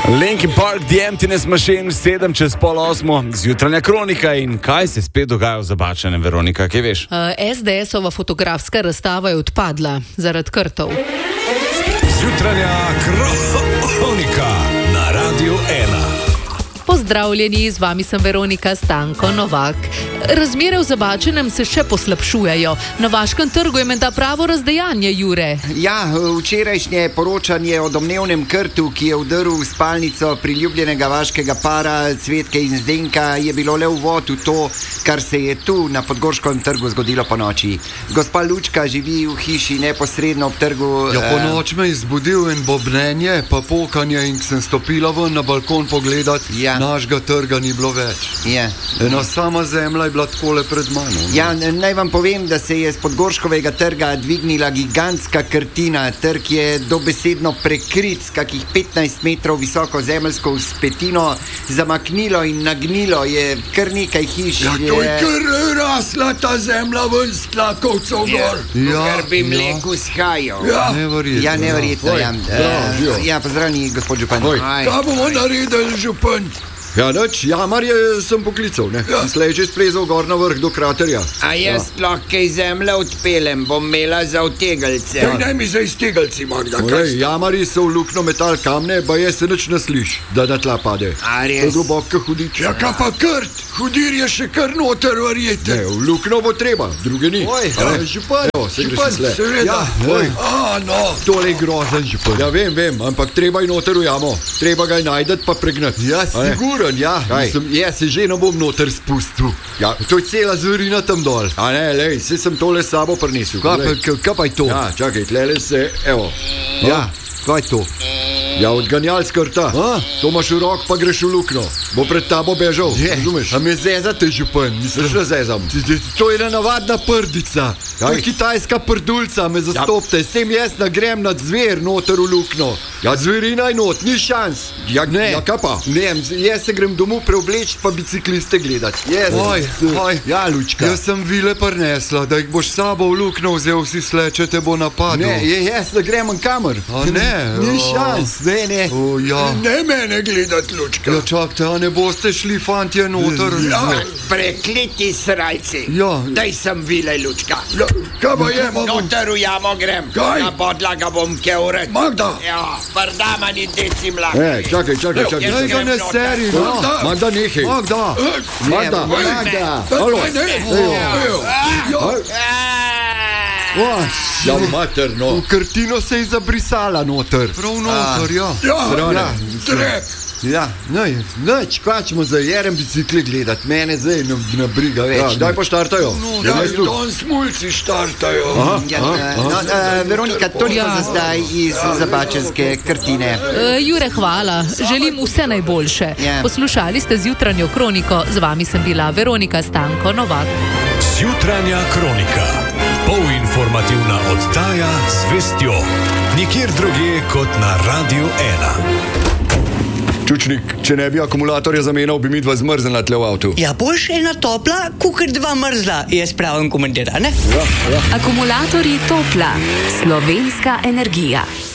Linkin Park, The Emptiness Machine, 7:07, zjutranja kronika in kaj se spet dogaja v Zabačenem, Veronika, kaj veš? SDS-ova fotografska razstava je odpadla zaradi krtov. Zjutranja kronika na Radiu 1. Pozdravljeni, z vami sem Veronika Stanko Novak. Razmere v Zabačenem se še poslabšujejo. Na Vaškem trgu je menda pravo razdejanje, Jure. Ja, včerajšnje poročanje o domnevnem krtu, ki je vdrl v spalnico priljubljenega vaškega para Cvetke in Zdenka, je bilo le uvod v to, kar se je tu na Podgorškem trgu zgodilo po noči. Gospa Lučka živi v hiši neposredno ob trgu. Ja, po noč me je zbudil en bobnenje, pa pokanje in sem stopila ven na balkon pogledat. Ja. Našega trga ni bilo več. Ja. Ena sama zemlja je bila takole pred mano. Ja, naj vam povem, da se je z Podgorškovega trga dvignila gigantska krtina. Trg je dobesedno prekrit s kakih 15 metrov visoko zemeljsko vzpetino, zamaknilo in nagnilo je kar nekaj hiš. Ja, to je kar rasla ta zemlja ven s tlakovcev gor. Kar bi mleko shajal. Ja, neverjetno. Ja, neverjetno, ja. Ja, pozdravljeni, gospod župan. Kaj bomo naredili, župan? Ja, noč, jamarje sem poklical, ne? Ja. Slej že splezal gor na vrh do kraterja. A jaz sploh kaj zemlje odpelem, bom imela za vtegelce. Ne mi za iztegelci, Magda. Jamarji so v lukno metal kamne, pa je se nič ne sliš, da na tla pade. A res? To je globoko hudič. Ja, kaj pa krt? Hudir je še kar noter, verjete. Ne, v lukno bo treba, druge ni. Župan, seveda. No. Tole je grozen, župan. Ja, vem, ampak treba je noter v jamo. Treba ga je najdet pa pregnati. Ja, sigurno. Ja, jaz se že ne bom noter spustil. Ja, to je cela zverina tam dol. A ne, lej, se sem tole s sabo prinesel. Kaj pa je to? Ja, čakaj, tlele se, evo. Ja, kaj je to? Ja, odganjal skrta. To imaš v rok, pa greš v lukno. Bo pred tabo bežal, razumeš? A me zezate, župan, misliš, da zezam? To je ena navadna prdica. To je kitajska prdulca, me zastopte. S tem jaz nagrem nad zver noter v lukno. Ja, zverina je not, ni šans. Ja, ne. Ja, kaj pa? Ne, jaz se grem domov preobleč, pa bicikliste gledat. Ja, Lučka. Jaz sem vile prinesla, da jih boš sabo v lukno vzel, vsi sleče te bo napadlo. Ne, jaz ne grem kamer. A ne? Ni šans. Ne. Ne mene gledat, Lučka. Ja, čakajte, a ne boste šli, fantje, noter? Ja, prekleti srajci. Ja. Daj sem vile, Lučka. Ja, kaj pa jemo? Noter v jamo grem. Kaj? Na podlaga bom keuret. Magda. Ja, prdama ni deci mlak. Čakaj. Daj ga ne seri, Magda, nehaj. Magda. Halo. Ja, materno. V krtino se je zabrisala noter. Prav noter, ja. Trep. Ja, nič, kvačimo za jerem bicikli gledat. Mene zdaj ne briga več. Ja, daj pa štartajo. Ja, don smulci štartajo. Veronika, toliko za zdaj iz Zabačenske krtine. Jure, hvala. Želim vse najboljše. Poslušali ste zjutranjo kroniko. Z vami sem bila Veronika Stanko Novak. Zjutranja kronika. Polinformativna oddaja z vestjo. Nikjer drugje kot na Radiu 1. Čučnik, če ne bi akumulatorja zamenjal, bi mi dva zmrznila tle v avtu. Ja, boš ena topla, kukar dva mrzla, jaz pravim komentar, ne? Akumulatorji Topla, slovenska energija.